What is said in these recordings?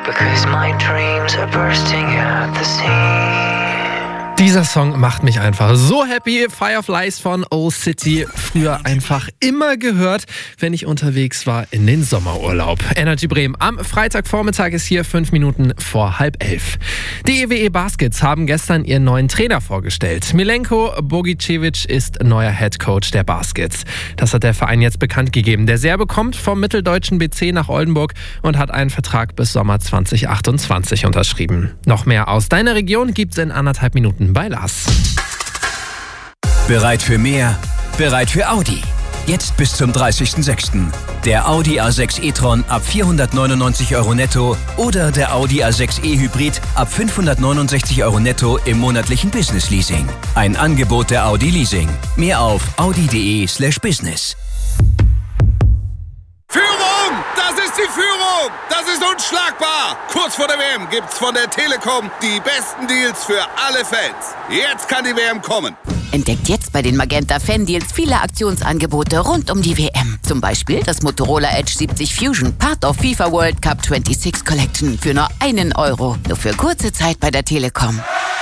because my dreams are bursting at the seams. Dieser Song macht mich einfach so happy. Fireflies von Old City. Früher einfach immer gehört, wenn ich unterwegs war in den Sommerurlaub. Energy Bremen am Freitagvormittag ist hier 5 Minuten vor 10:30. Die EWE Baskets haben gestern ihren neuen Trainer vorgestellt. Milenko Bogicevic ist neuer Headcoach der Baskets. Das hat der Verein jetzt bekannt gegeben. Der Serbe kommt vom mitteldeutschen BC nach Oldenburg und hat einen Vertrag bis Sommer 2028 unterschrieben. Noch mehr aus deiner Region gibt's in 1,5 Minuten bei Lars. Bereit für mehr? Bereit für Audi. Jetzt bis zum 30.06. Der Audi A6 e-tron ab 499 € netto oder der Audi A6 e-Hybrid ab 569 € netto im monatlichen Business-Leasing. Ein Angebot der Audi Leasing. Mehr auf audi.de/business. Führung! Das ist die Führung! Das ist unschlagbar! Kurz vor der WM gibt's von der Telekom die besten Deals für alle Fans. Jetzt kann die WM kommen. Entdeckt jetzt bei den Magenta Fan-Deals viele Aktionsangebote rund um die WM. Zum Beispiel das Motorola Edge 70 Fusion, Part of FIFA World Cup 26 Collection für nur €1. Nur für kurze Zeit bei der Telekom.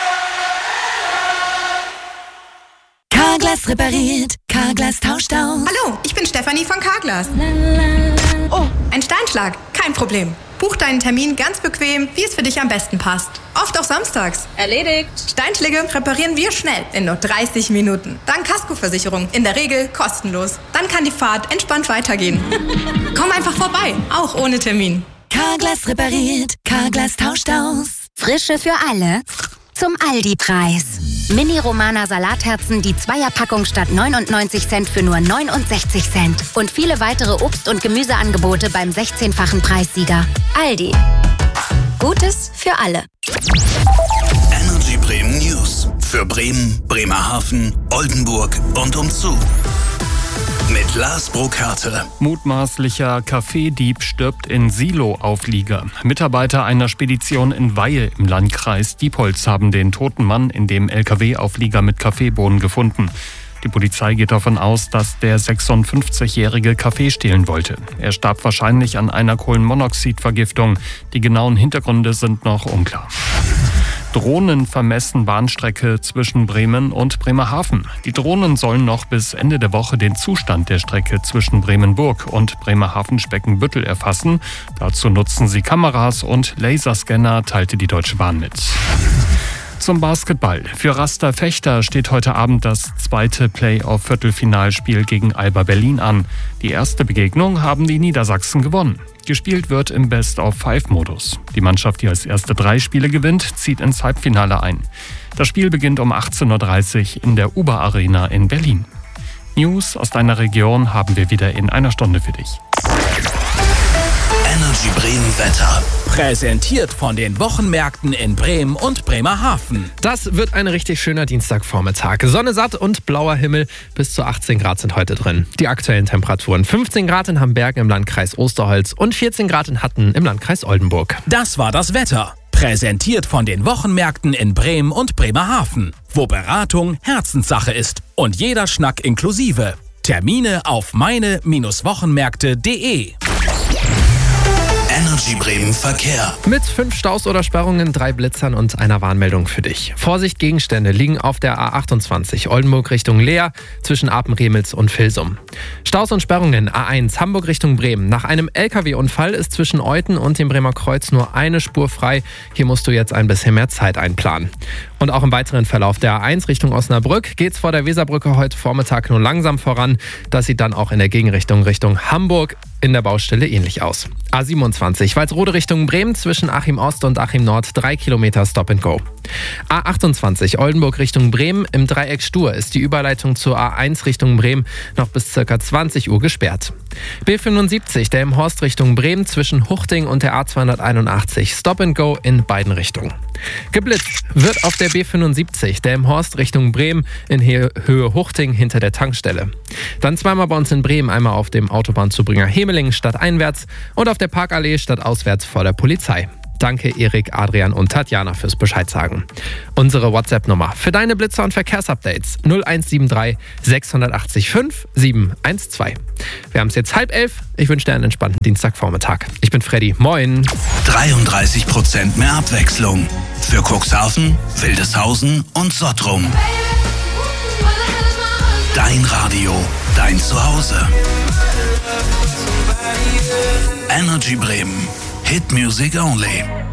Carglass repariert, Carglass tauscht aus. Hallo, ich bin Stefanie von Carglass. Oh, ein Steinschlag. Kein Problem. Buch deinen Termin ganz bequem, wie es für dich am besten passt. Oft auch samstags. Erledigt. Steinschläge reparieren wir schnell, in nur 30 Minuten. Dank Kaskoversicherung, in der Regel kostenlos. Dann kann die Fahrt entspannt weitergehen. Komm einfach vorbei, auch ohne Termin. Carglass repariert, Carglass tauscht aus. Frische für alle zum Aldi-Preis. Mini-Romana Salatherzen, die Zweierpackung statt 99 Cent für nur 69 Cent. Und viele weitere Obst- und Gemüseangebote beim 16-fachen Preissieger. Aldi. Gutes für alle. Energy Bremen News. Für Bremen, Bremerhaven, Oldenburg und umzu. Mit Lars Burkhardt. Mutmaßlicher Kaffeedieb stirbt in Silo-Auflieger. Mitarbeiter einer Spedition in Weihe im Landkreis Diepholz haben den toten Mann in dem LKW-Auflieger mit Kaffeebohnen gefunden. Die Polizei geht davon aus, dass der 56-jährige Kaffee stehlen wollte. Er starb wahrscheinlich an einer Kohlenmonoxidvergiftung. Die genauen Hintergründe sind noch unklar. Drohnen vermessen Bahnstrecke zwischen Bremen und Bremerhaven. Die Drohnen sollen noch bis Ende der Woche den Zustand der Strecke zwischen Bremenburg und Bremerhaven-Speckenbüttel erfassen. Dazu nutzen sie Kameras und Laserscanner, teilte die Deutsche Bahn mit. Zum Basketball. Für Raster Fechter steht heute Abend das zweite Play-off-Viertelfinalspiel gegen Alba Berlin an. Die erste Begegnung haben die Niedersachsen gewonnen. Gespielt wird im Best-of-5-Modus. Die Mannschaft, die als erste 3 Spiele gewinnt, zieht ins Halbfinale ein. Das Spiel beginnt um 18:30 Uhr in der Uber Arena in Berlin. News aus deiner Region haben wir wieder in einer Stunde für dich. Energy Bremen Wetter. Präsentiert von den Wochenmärkten in Bremen und Bremerhaven. Das wird ein richtig schöner Dienstagvormittag. Sonne satt und blauer Himmel. Bis zu 18 Grad sind heute drin. Die aktuellen Temperaturen: 15 Grad in Hamberg im Landkreis Osterholz und 14 Grad in Hatten im Landkreis Oldenburg. Das war das Wetter. Präsentiert von den Wochenmärkten in Bremen und Bremerhaven. Wo Beratung Herzenssache ist und jeder Schnack inklusive. Termine auf meine-wochenmärkte.de. Energy Bremen Verkehr. Mit 5 Staus oder Sperrungen, 3 Blitzern und einer Warnmeldung für dich. Vorsicht, Gegenstände liegen auf der A28 Oldenburg Richtung Leer zwischen Apen-Remels und Vilsum. Staus und Sperrungen A1 Hamburg Richtung Bremen. Nach einem LKW-Unfall ist zwischen Euthen und dem Bremer Kreuz nur eine Spur frei. Hier musst du jetzt ein bisschen mehr Zeit einplanen. Und auch im weiteren Verlauf der A1 Richtung Osnabrück geht's vor der Weserbrücke heute Vormittag nur langsam voran. Das sieht dann auch in der Gegenrichtung Richtung Hamburg in der Baustelle ähnlich aus. A27 Walsrode Richtung Bremen zwischen Achim Ost und Achim Nord 3 Kilometer Stop and Go. A28 Oldenburg Richtung Bremen im Dreieck Stur ist die Überleitung zur A1 Richtung Bremen noch bis ca. 20 Uhr gesperrt. B75 Delmenhorst Richtung Bremen zwischen Huchting und der A281 Stop and Go in beiden Richtungen. Geblitzt wird auf der B75 Delmenhorst Richtung Bremen in Höhe Huchting hinter der Tankstelle. Dann zweimal bei uns in Bremen, einmal auf dem Autobahnzubringer Hemelingen stadteinwärts und auf der Parkallee stadtauswärts vor der Polizei. Danke Erik, Adrian und Tatjana fürs Bescheid sagen. Unsere WhatsApp-Nummer für deine Blitzer und Verkehrsupdates 0173 680 5 712. Wir haben es jetzt 10:30. Ich wünsche dir einen entspannten Dienstagvormittag. Ich bin Freddy. Moin. 33% mehr Abwechslung. Für Cuxhaven, Wildeshausen und Sottrum. Dein Radio, dein Zuhause. Energy Bremen. Hit Music Only.